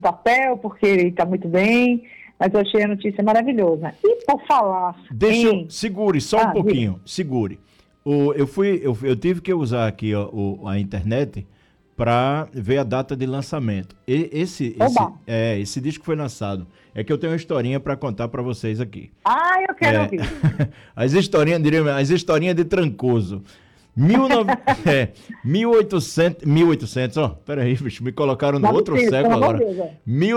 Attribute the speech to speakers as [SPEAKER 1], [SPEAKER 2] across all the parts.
[SPEAKER 1] papel, porque ele está muito bem, mas eu achei a notícia maravilhosa. E por falar
[SPEAKER 2] Segure, só um pouquinho, segure. Eu tive que usar aqui a internet para ver a data de lançamento. Esse disco foi lançado. É que eu tenho uma historinha para contar para vocês aqui.
[SPEAKER 1] Eu quero ouvir.
[SPEAKER 2] As historinhas de Trancoso. 1800, peraí, bicho, me colocaram no outro século agora.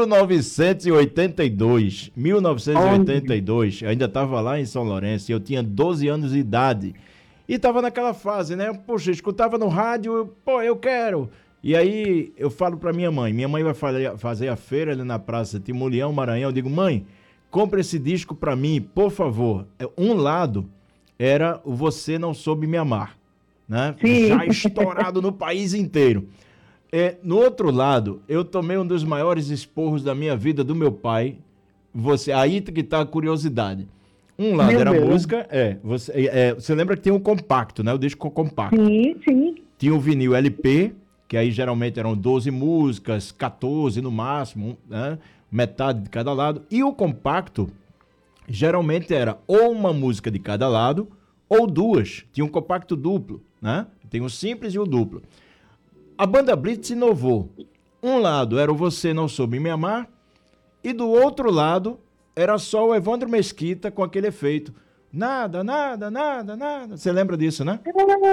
[SPEAKER 2] 1982, eu ainda estava lá em São Lourenço, eu tinha 12 anos de idade. E estava naquela fase, né? Poxa, escutava no rádio, eu quero. E aí eu falo para minha mãe vai fazer a feira ali na Praça Timulião, Maranhão. Eu digo, mãe, compra esse disco para mim, por favor. Um lado era o Você Não Soube Me Amar, né? Já estourado no país inteiro. No outro lado, eu tomei um dos maiores esporros da minha vida do meu pai. Aí que tá a curiosidade. Um lado era a música, você lembra que tinha um compacto, né? O disco compacto.
[SPEAKER 1] Sim.
[SPEAKER 2] Tinha o vinil LP, que aí geralmente eram 12 músicas, 14 no máximo, né? Metade de cada lado. E o compacto, geralmente era ou uma música de cada lado, ou duas. Tinha um compacto duplo, né? Tem o simples e o duplo. A banda Blitz inovou. Um lado era o Você Não Soube Me Amar, e do outro lado era só o Evandro Mesquita com aquele efeito. Nada. Você lembra disso, né?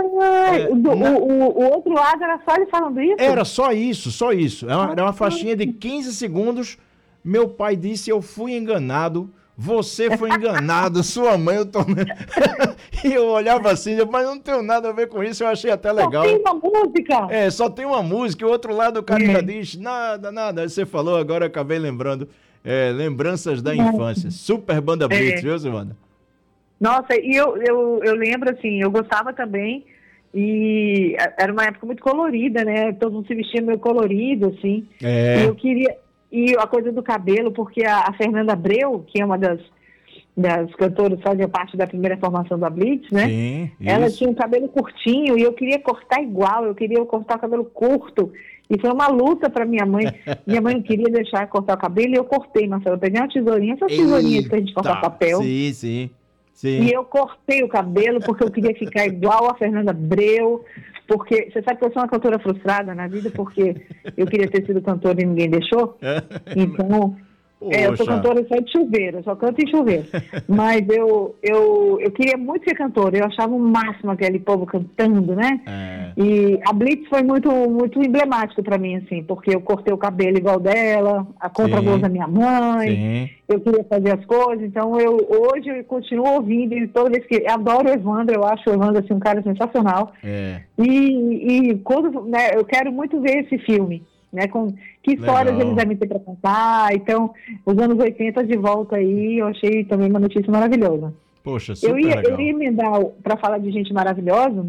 [SPEAKER 1] O outro lado era só ele falando isso?
[SPEAKER 2] Era só isso. Era uma faixinha de 15 segundos. Meu pai disse, eu fui enganado. Você foi enganado, sua mãe, eu tô... E eu olhava assim, mas não tenho nada a ver com isso, eu achei até legal.
[SPEAKER 1] Só tem uma música.
[SPEAKER 2] Só tem uma música, e o outro lado o cara já diz, nada. Aí você falou, agora eu acabei lembrando. Lembranças da infância. Super banda Blitz, viu, Silvana?
[SPEAKER 1] Nossa, e eu lembro, assim, eu gostava também, e era uma época muito colorida, né? Todo mundo se vestia meio colorido, assim. E eu queria... E a coisa do cabelo, porque a Fernanda Abreu, que é uma das cantoras que fazia parte da primeira formação da Blitz, né?
[SPEAKER 2] Sim,
[SPEAKER 1] ela tinha um cabelo curtinho e eu queria cortar igual, eu queria cortar o cabelo curto. E foi uma luta para minha mãe. Minha mãe não queria deixar eu cortar o cabelo e eu cortei, Marcelo. Eu peguei uma tesourinha, essas tesourinhas que a gente corta papel.
[SPEAKER 2] Sim.
[SPEAKER 1] E eu cortei o cabelo porque eu queria ficar igual a Fernanda Abreu. Porque você sabe que eu sou uma cantora frustrada na vida, porque eu queria ter sido cantora e ninguém deixou. Então, eu sou cantora só de chuveiro, eu só canto em chuveiro. Mas eu queria muito ser cantora, eu achava o máximo aquele povo cantando, né? E a Blitz foi muito, muito emblemática para mim, assim, porque eu cortei o cabelo igual dela, a contragosto da minha mãe, eu queria fazer as coisas, então hoje eu continuo ouvindo, e toda vez que eu adoro o Evandro, eu acho o Evandro assim, um cara sensacional. E quando, né, eu quero muito ver esse filme. Né, com que histórias eles devem ter para contar. Então, os anos 80 de volta aí, eu achei também uma notícia maravilhosa.
[SPEAKER 2] Poxa, super legal.
[SPEAKER 1] Eu ia emendar para falar de gente maravilhosa.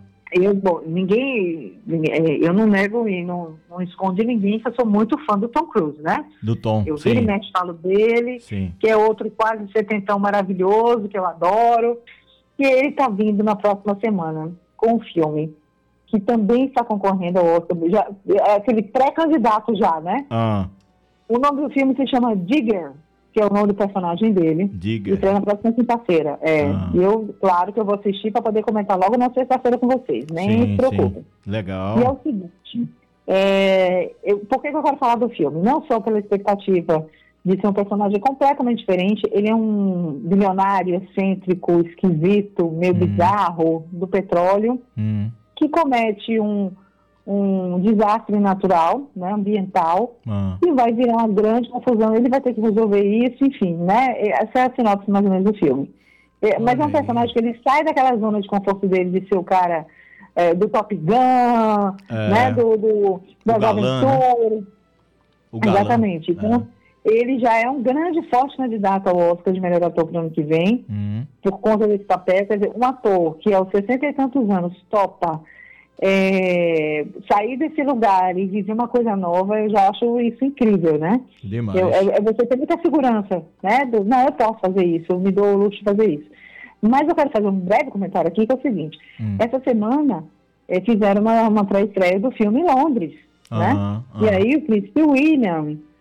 [SPEAKER 1] Eu não nego e não escondo de ninguém que eu sou muito fã do Tom Cruise, né?
[SPEAKER 2] Do Tom,
[SPEAKER 1] eu viro e mexe, falo dele, que é outro quase setentão maravilhoso, que eu adoro. E ele está vindo na próxima semana com um filme que também está concorrendo ao Oscar, é aquele pré-candidato já, né? O nome do filme se chama Digger, que é o nome do personagem dele.
[SPEAKER 2] Digger.
[SPEAKER 1] E na próxima quinta-feira. E claro que eu vou assistir para poder comentar logo na sexta-feira com vocês, nem se preocupem.
[SPEAKER 2] Legal.
[SPEAKER 1] E é o seguinte, por que eu quero falar do filme? Não só pela expectativa de ser um personagem completamente diferente, ele é um bilionário excêntrico, esquisito, meio bizarro, do petróleo, que comete um desastre natural, né, ambiental, e vai virar uma grande confusão. Ele vai ter que resolver isso, enfim, né? Essa é a sinopse mais ou menos do filme. Mas é um personagem que ele sai daquela zona de conforto dele de ser o cara do Top Gun, né, das aventuras.
[SPEAKER 2] Né?
[SPEAKER 1] Exatamente. Então, ele já é um grande forte candidato ao Oscar de melhor ator para o ano que vem, por conta desse papel. Quer dizer, um ator que aos 60 e tantos anos topa sair desse lugar e viver uma coisa nova, eu já acho isso incrível, né?
[SPEAKER 2] Demais.
[SPEAKER 1] Você tem muita segurança, né? Não, eu posso fazer isso, eu me dou o luxo de fazer isso. Mas eu quero fazer um breve comentário aqui, que é o seguinte. Essa semana fizeram uma pré-estreia do filme em Londres, né? E aí o príncipe William